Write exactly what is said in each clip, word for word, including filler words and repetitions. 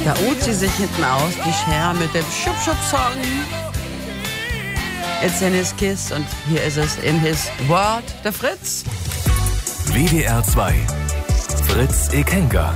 Da ut sie sich hinten aus, die Scher mit dem Schub-Schub-Song. It's in his kiss und hier ist es in his word, der Fritz. W D R zwei. Fritz Ekenga.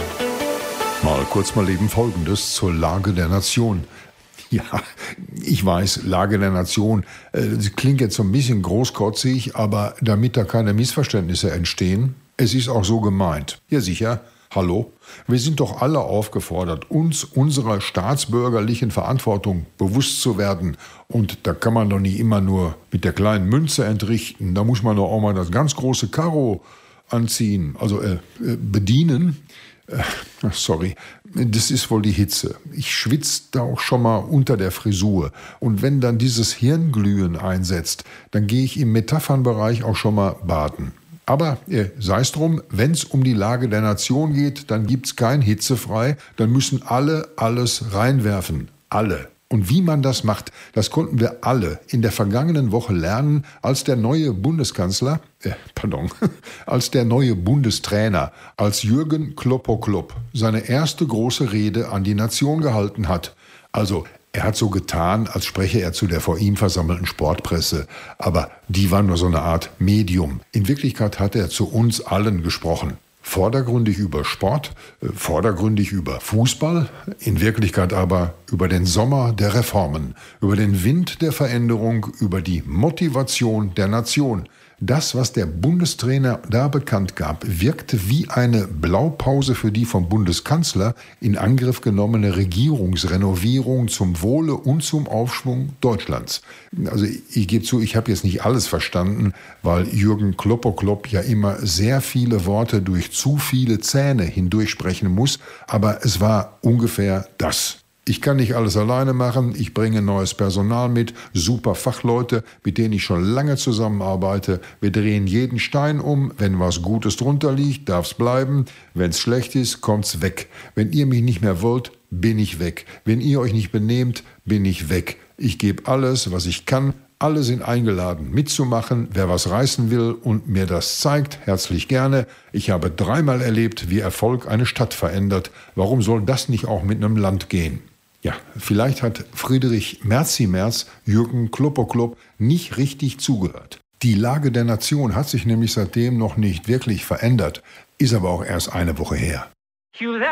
Mal kurz mal eben Folgendes zur Lage der Nation. Ja, ich weiß, Lage der Nation, äh, klingt jetzt so ein bisschen großkotzig, aber damit da keine Missverständnisse entstehen, es ist auch so gemeint. Ja sicher, hallo? Wir sind doch alle aufgefordert, uns unserer staatsbürgerlichen Verantwortung bewusst zu werden. Und da kann man doch nicht immer nur mit der kleinen Münze entrichten. Da muss man doch auch mal das ganz große Karo anziehen, also äh, bedienen. Äh, sorry, das ist wohl die Hitze. Ich schwitze da auch schon mal unter der Frisur. Und wenn dann dieses Hirnglühen einsetzt, dann gehe ich im Metaphernbereich auch schon mal baden. Aber äh, sei es drum, wenn es um die Lage der Nation geht, dann gibt's kein Hitzefrei. Dann müssen alle alles reinwerfen. Alle. Und wie man das macht, das konnten wir alle in der vergangenen Woche lernen, als der neue Bundeskanzler, äh, pardon, als der neue Bundestrainer, als Jürgen Klopp-Klopp seine erste große Rede an die Nation gehalten hat. Also, er hat so getan, als spreche er zu der vor ihm versammelten Sportpresse. Aber die war nur so eine Art Medium. In Wirklichkeit hat er zu uns allen gesprochen. Vordergründig über Sport, vordergründig über Fußball, in Wirklichkeit aber über den Sommer der Reformen, über den Wind der Veränderung, über die Motivation der Nation. Das, was der Bundestrainer da bekannt gab, wirkte wie eine Blaupause für die vom Bundeskanzler in Angriff genommene Regierungsrenovierung zum Wohle und zum Aufschwung Deutschlands. Also ich gebe zu, ich habe jetzt nicht alles verstanden, weil Jürgen Klopp-Klopp ja immer sehr viele Worte durch zu viele Zähne hindurch sprechen muss, aber es war ungefähr das. Ich kann nicht alles alleine machen, ich bringe neues Personal mit, super Fachleute, mit denen ich schon lange zusammenarbeite. Wir drehen jeden Stein um, wenn was Gutes drunter liegt, darf's bleiben. Wenn's schlecht ist, kommt's weg. Wenn ihr mich nicht mehr wollt, bin ich weg. Wenn ihr euch nicht benehmt, bin ich weg. Ich gebe alles, was ich kann. Alle sind eingeladen, mitzumachen. Wer was reißen will und mir das zeigt, herzlich gerne. Ich habe dreimal erlebt, wie Erfolg eine Stadt verändert. Warum soll das nicht auch mit einem Land gehen? Ja, vielleicht hat Friedrich Merzi-Merz Jürgen Klopp-Klopp nicht richtig zugehört. Die Lage der Nation hat sich nämlich seitdem noch nicht wirklich verändert, ist aber auch erst eine Woche her. You